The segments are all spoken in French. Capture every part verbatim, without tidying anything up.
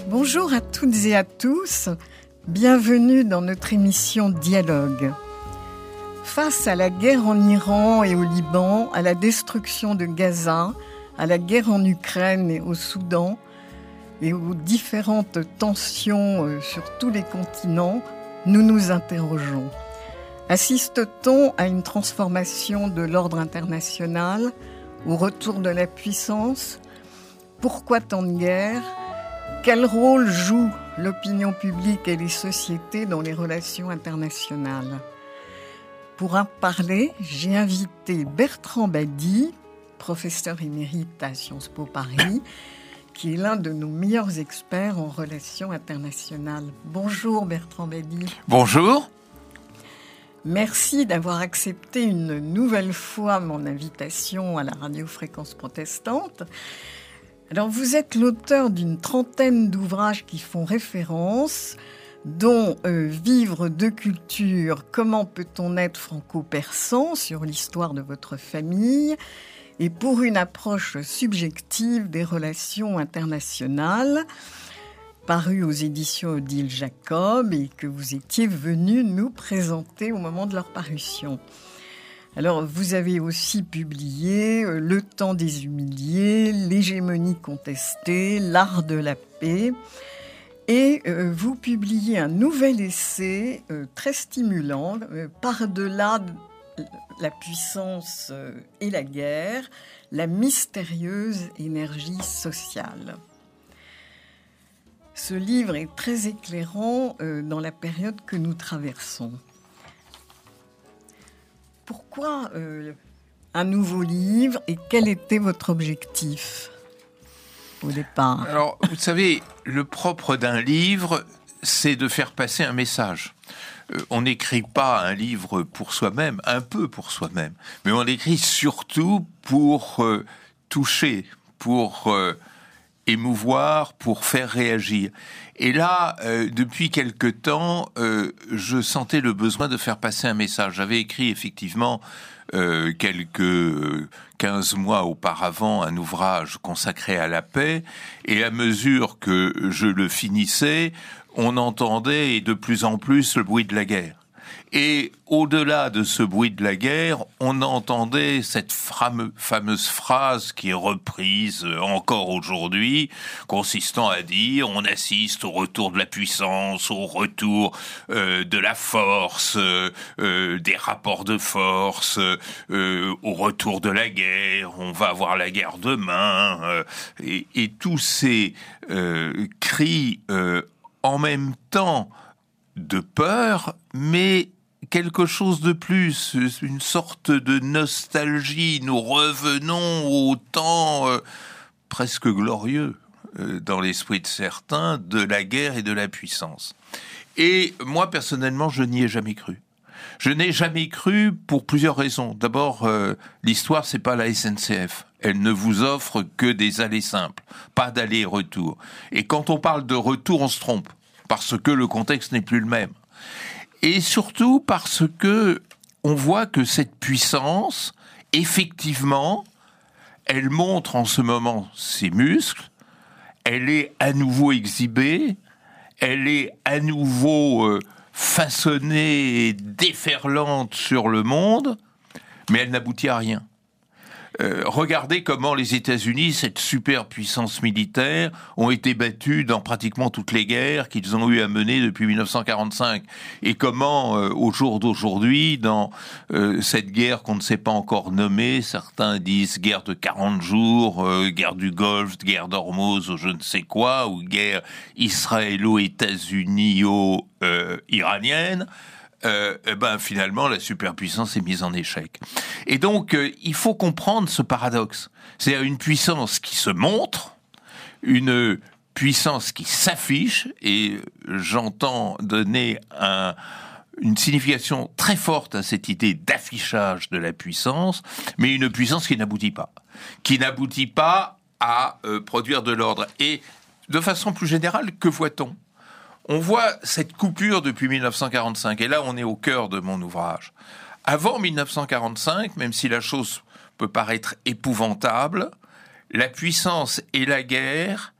Bonjour à toutes et à tous, bienvenue dans notre émission Dialogue. Face à la guerre en Iran et au Liban, à la destruction de Gaza, à la guerre en Ukraine et au Soudan, et aux différentes tensions sur tous les continents, nous nous interrogeons. Assiste-t-on à une transformation de l'ordre international, au retour de la puissance ? Pourquoi tant de guerres ? Quel rôle joue l'opinion publique et les sociétés dans les relations internationales ? Pour en parler, j'ai invité Bertrand Badi, professeur émérite à Sciences Po Paris, qui est l'un de nos meilleurs experts en relations internationales. Bonjour Bertrand Badi. Bonjour. Merci d'avoir accepté une nouvelle fois mon invitation à la radio Fréquence Protestante. Alors, vous êtes l'auteur d'une trentaine d'ouvrages qui font référence, dont euh, Vivre deux cultures, comment peut-on être franco-persan sur l'histoire de votre famille, et pour une approche subjective des relations internationales, paru aux éditions Odile Jacob et que vous étiez venu nous présenter au moment de leur parution. Alors, vous avez aussi publié euh, Le temps des humiliés, L'hégémonie contestée, L'art de la paix. Et euh, vous publiez un nouvel essai euh, très stimulant, euh, Par-delà la puissance euh, et la guerre, la mystérieuse énergie sociale. Ce livre est très éclairant euh, dans la période que nous traversons. Pourquoi euh, un nouveau livre et quel était votre objectif au départ ? Alors, vous savez, le propre d'un livre, c'est de faire passer un message. Euh, on n'écrit pas un livre pour soi-même, un peu pour soi-même, mais on écrit surtout pour euh, toucher, pour euh, émouvoir, pour faire réagir. Et là, euh, depuis quelque temps, euh, je sentais le besoin de faire passer un message. J'avais écrit effectivement euh, quelques quinze mois auparavant un ouvrage consacré à la paix, et à mesure que je le finissais, on entendait de plus en plus le bruit de la guerre. Et au-delà de ce bruit de la guerre, on entendait cette fameux, fameuse phrase qui est reprise encore aujourd'hui, consistant à dire on assiste au retour de la puissance, au retour euh, de la force, euh, euh, des rapports de force, euh, au retour de la guerre, on va avoir la guerre demain, euh, et, et tous ces euh, cris euh, en même temps de peur, mais quelque chose de plus, une sorte de nostalgie. Nous revenons au temps euh, presque glorieux, euh, dans l'esprit de certains, de la guerre et de la puissance. Et moi, personnellement, je n'y ai jamais cru. Je n'ai jamais cru pour plusieurs raisons. D'abord, euh, l'histoire, c'est pas la S N C F. Elle ne vous offre que des allées simples, pas d'aller-retour. Et quand on parle de retour, on se trompe, parce que le contexte n'est plus le même. Et surtout parce que on voit que cette puissance, effectivement, elle montre en ce moment ses muscles, elle est à nouveau exhibée, elle est à nouveau euh, façonnée et déferlante sur le monde, mais elle n'aboutit à rien. Euh, regardez comment les États-Unis, cette superpuissance militaire, ont été battus dans pratiquement toutes les guerres qu'ils ont eu à mener depuis dix-neuf cent quarante-cinq. Et comment, euh, au jour d'aujourd'hui, dans euh, cette guerre qu'on ne sait pas encore nommer, certains disent guerre de quarante jours, euh, guerre du Golfe, guerre d'Ormuz ou je ne sais quoi, ou guerre israélo-états-unio-iranienne, Euh, eh ben finalement la superpuissance est mise en échec. Et donc euh, il faut comprendre ce paradoxe. C'est une puissance qui se montre, une puissance qui s'affiche, et j'entends donner un, une signification très forte à cette idée d'affichage de la puissance, mais une puissance qui n'aboutit pas, qui n'aboutit pas à euh, produire de l'ordre. Et de façon plus générale, que voit-on ? On voit cette coupure depuis dix-neuf cent quarante-cinq, et là on est au cœur de mon ouvrage. Avant dix-neuf cent quarante-cinq, même si la chose peut paraître épouvantable, la puissance et la guerre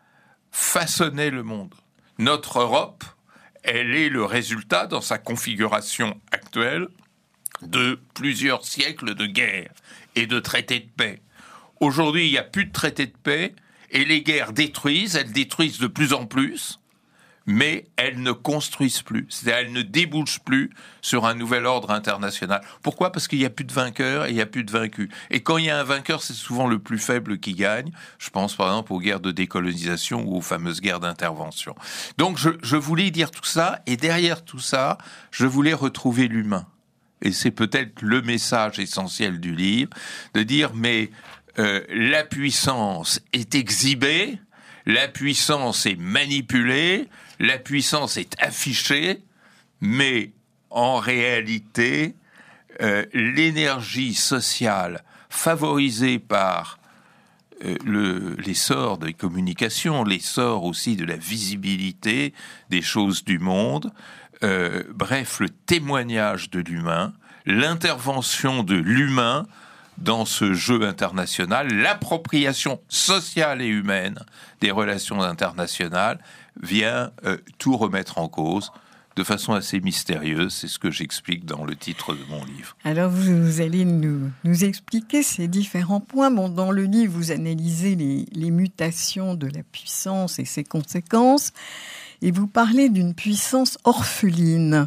façonnaient le monde. Notre Europe, elle est le résultat, dans sa configuration actuelle, de plusieurs siècles de guerre et de traités de paix. Aujourd'hui, il n'y a plus de traités de paix, et les guerres détruisent, elles détruisent de plus en plus, mais elles ne construisent plus, c'est-à-dire elles ne débouchent plus sur un nouvel ordre international. Pourquoi ? Parce qu'il n'y a plus de vainqueurs et il n'y a plus de vaincus. Et quand il y a un vainqueur, c'est souvent le plus faible qui gagne. Je pense par exemple aux guerres de décolonisation ou aux fameuses guerres d'intervention. Donc je, je voulais dire tout ça, et derrière tout ça, je voulais retrouver l'humain. Et c'est peut-être le message essentiel du livre, de dire mais euh, la puissance est exhibée, la puissance est manipulée, la puissance est affichée, mais en réalité, euh, l'énergie sociale favorisée par euh, le, l'essor des communications, l'essor aussi de la visibilité des choses du monde, euh, bref, le témoignage de l'humain, l'intervention de l'humain dans ce jeu international, l'appropriation sociale et humaine des relations internationales vient euh, tout remettre en cause de façon assez mystérieuse. C'est ce que j'explique dans le titre de mon livre. Alors, vous, vous allez nous, nous expliquer ces différents points. Bon, dans le livre, vous analysez les, les mutations de la puissance et ses conséquences, et vous parlez d'une puissance orpheline.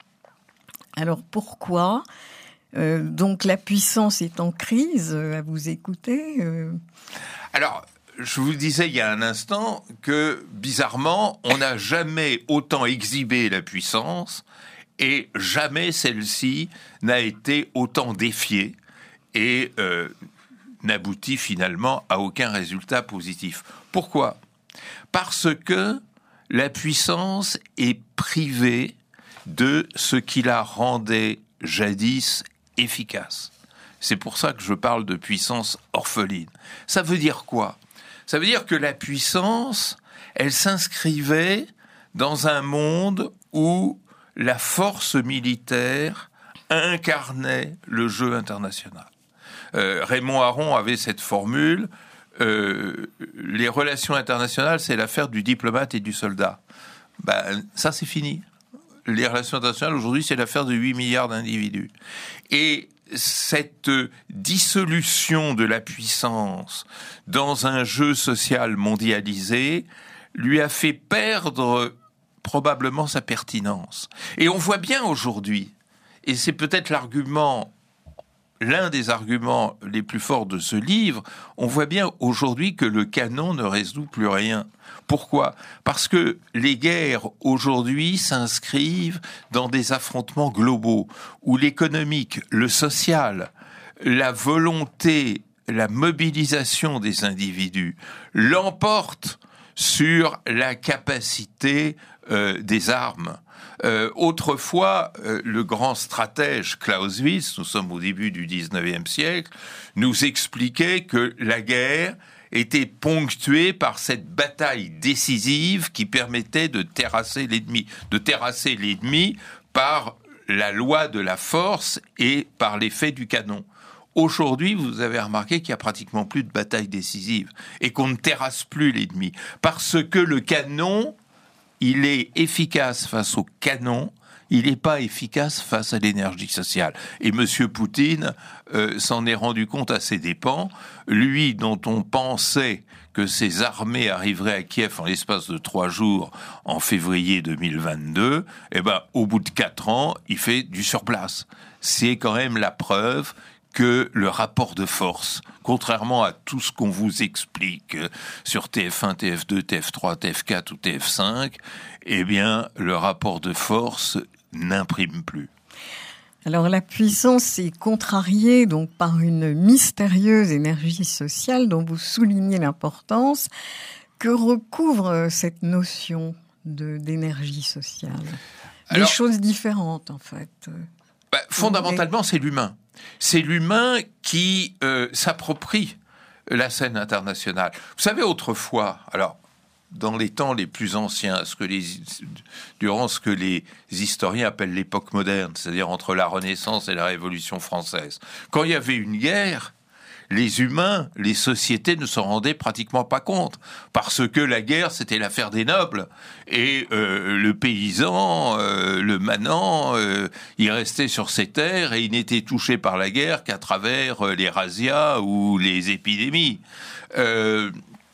Alors, pourquoi ? Euh, donc la puissance est en crise, euh, à vous écouter. Euh... Alors, je vous disais il y a un instant que, bizarrement, on n'a jamais autant exhibé la puissance et jamais celle-ci n'a été autant défiée et euh, n'aboutit finalement à aucun résultat positif. Pourquoi ? Parce que la puissance est privée de ce qui la rendait jadis efficace. C'est pour ça que je parle de puissance orpheline. Ça veut dire quoi ? Ça veut dire que la puissance, elle s'inscrivait dans un monde où la force militaire incarnait le jeu international. Euh, Raymond Aron avait cette formule, euh, les relations internationales, c'est l'affaire du diplomate et du soldat. Ben, ça, c'est fini. Les relations internationales, aujourd'hui, c'est l'affaire de huit milliards d'individus. Et cette dissolution de la puissance dans un jeu social mondialisé lui a fait perdre probablement sa pertinence. Et on voit bien aujourd'hui, et c'est peut-être l'argument, l'un des arguments les plus forts de ce livre, on voit bien aujourd'hui que le canon ne résout plus rien. Pourquoi ? Parce que les guerres aujourd'hui s'inscrivent dans des affrontements globaux où l'économique, le social, la volonté, la mobilisation des individus l'emportent sur la capacité euh, des armes. Euh, autrefois, euh, le grand stratège Clausewitz, nous sommes au début du dix-neuvième siècle, nous expliquait que la guerre était ponctuée par cette bataille décisive qui permettait de terrasser l'ennemi, de terrasser l'ennemi par la loi de la force et par l'effet du canon. Aujourd'hui, vous avez remarqué qu'il n'y a pratiquement plus de bataille décisive et qu'on ne terrasse plus l'ennemi parce que le canon, il est efficace face au canon, il n'est pas efficace face à l'énergie sociale. Et M. Poutine euh, s'en est rendu compte à ses dépens. Lui, dont on pensait que ses armées arriveraient à Kiev en l'espace de trois jours en février deux mille vingt-deux, eh ben, au bout de quatre ans, il fait du surplace. C'est quand même la preuve que le rapport de force, contrairement à tout ce qu'on vous explique sur T F un, T F deux, T F trois, T F quatre ou T F cinq, eh bien, le rapport de force n'imprime plus. Alors la puissance est contrariée donc par une mystérieuse énergie sociale dont vous soulignez l'importance. Que recouvre cette notion de, d'énergie sociale ? Alors, des choses différentes en fait. Bah, fondamentalement, c'est l'humain. C'est l'humain qui euh, s'approprie la scène internationale. Vous savez, autrefois, alors, dans les temps les plus anciens, ce que les, durant ce que les historiens appellent l'époque moderne, c'est-à-dire entre la Renaissance et la Révolution française, quand il y avait une guerre, les humains, les sociétés ne s'en rendaient pratiquement pas compte, parce que la guerre, c'était l'affaire des nobles, et euh, le paysan, euh, le manant, euh, il restait sur ses terres, et il n'était touché par la guerre qu'à travers euh, les razzias ou les épidémies. Euh,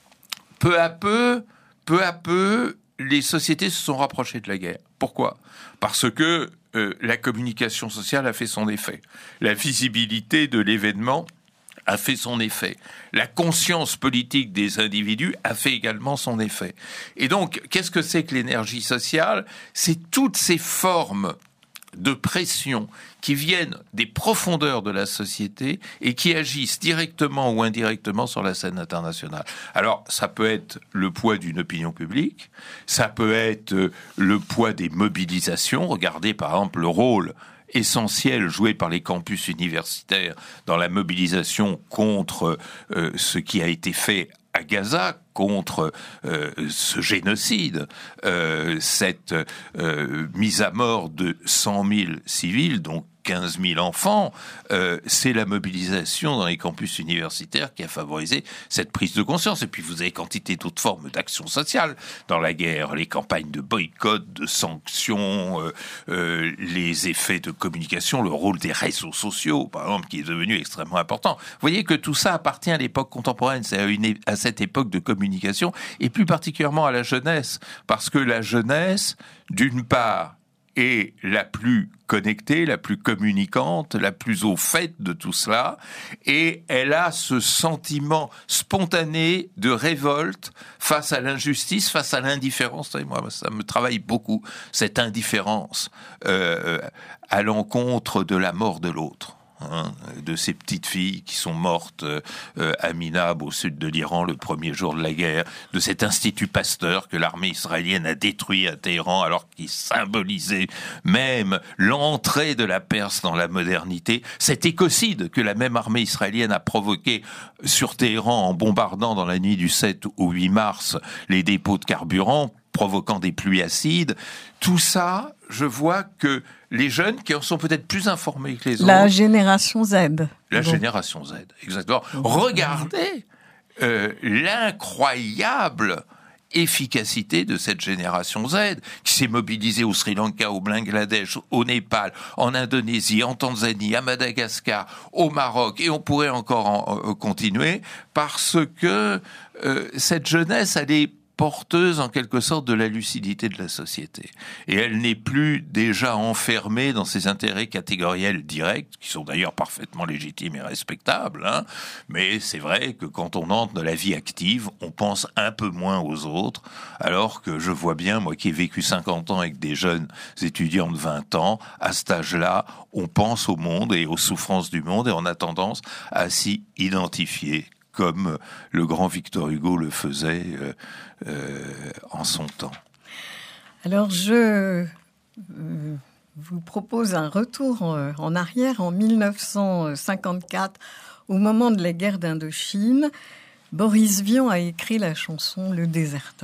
peu à peu, peu à peu, les sociétés se sont rapprochées de la guerre. Pourquoi ? Parce que euh, la communication sociale a fait son effet. La visibilité de l'événement a fait son effet. La conscience politique des individus a fait également son effet. Et donc, qu'est-ce que c'est que l'énergie sociale ? C'est toutes ces formes de pression qui viennent des profondeurs de la société et qui agissent directement ou indirectement sur la scène internationale. Alors, ça peut être le poids d'une opinion publique, ça peut être le poids des mobilisations. Regardez par exemple le rôle essentiel joué par les campus universitaires dans la mobilisation contre euh, ce qui a été fait à Gaza, contre euh, ce génocide, euh, cette euh, mise à mort de cent mille civils, donc quinze mille enfants, euh, c'est la mobilisation dans les campus universitaires qui a favorisé cette prise de conscience. Et puis vous avez quantité d'autres formes d'action sociale dans la guerre, les campagnes de boycott, de sanctions, euh, euh, les effets de communication, le rôle des réseaux sociaux, par exemple, qui est devenu extrêmement important. Vous voyez que tout ça appartient à l'époque contemporaine, c'est à, une, à cette époque de communication, et plus particulièrement à la jeunesse, parce que la jeunesse, d'une part, est la plus connectée, la plus communicante, la plus au fait de tout cela, et elle a ce sentiment spontané de révolte face à l'injustice, face à l'indifférence. Et moi, ça me travaille beaucoup, cette indifférence euh, à l'encontre de la mort de l'autre. Hein, de ces petites filles qui sont mortes euh, à Minab, au sud de l'Iran, le premier jour de la guerre, de cet institut Pasteur que l'armée israélienne a détruit à Téhéran, alors qu'il symbolisait même l'entrée de la Perse dans la modernité, cet écocide que la même armée israélienne a provoqué sur Téhéran en bombardant dans la nuit du sept au huit mars les dépôts de carburant, provoquant des pluies acides. Tout ça, je vois que les jeunes qui en sont peut-être plus informés que les autres... La génération Z. La bon. génération Z, exactement. Regardez euh, l'incroyable efficacité de cette génération Z, qui s'est mobilisée au Sri Lanka, au Bangladesh, au Népal, en Indonésie, en Tanzanie, à Madagascar, au Maroc, et on pourrait encore en, euh, continuer, parce que euh, cette jeunesse, elle est porteuse en quelque sorte de la lucidité de la société. Et elle n'est plus déjà enfermée dans ses intérêts catégoriels directs, qui sont d'ailleurs parfaitement légitimes et respectables, hein. Mais c'est vrai que quand on entre dans la vie active, on pense un peu moins aux autres, alors que je vois bien, moi qui ai vécu cinquante ans avec des jeunes étudiants de vingt ans, à cet âge-là, on pense au monde et aux souffrances du monde, et on a tendance à s'y identifier, comme le grand Victor Hugo le faisait euh, euh, en son temps. Alors, je euh, vous propose un retour en, en arrière. En mille neuf cent cinquante-quatre, au moment de la guerre d'Indochine, Boris Vian a écrit la chanson « Le déserteur ».